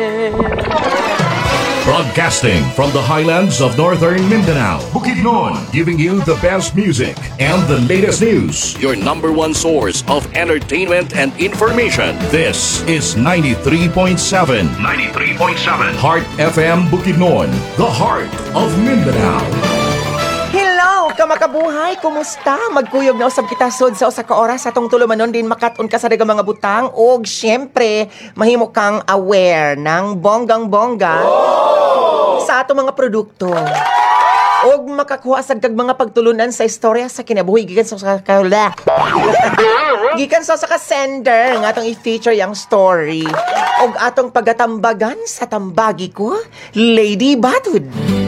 Broadcasting from the highlands of northern Mindanao, Bukidnon, giving you the best music and the latest news. Your number one source of entertainment and information. This is 93.7. 93.7. Heart FM Bukidnon, the heart of Mindanao. Hello, kamakabuhay, kumusta? Magkuyog na usab kita sud sa usa ka oras atong tulumanon din makaton ka sa daghang mga butang ug syempre mahimo kang aware ng bonggang-bongga sa atong mga produkto. Og makakuha sad kag mga pagtulunan sa istorya sa kinabuhi gikan sa gikan sa ka sender nga atong i-feature yang story og atong pagatambagan sa tambagi ko, Lady Batud.